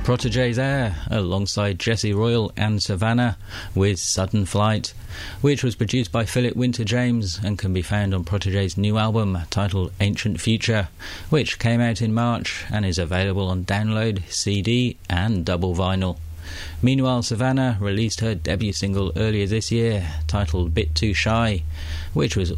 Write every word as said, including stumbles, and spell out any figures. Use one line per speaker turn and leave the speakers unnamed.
Protégé there, alongside Jesse Royal and Savannah, with Sudden Flight, which was produced by Philip Winter-James and can be found on Protégé's new album titled Ancient Future, which came out in March and is available on download, C D and double vinyl. Meanwhile, Savannah released her debut single earlier this year, titled Bit Too Shy, which was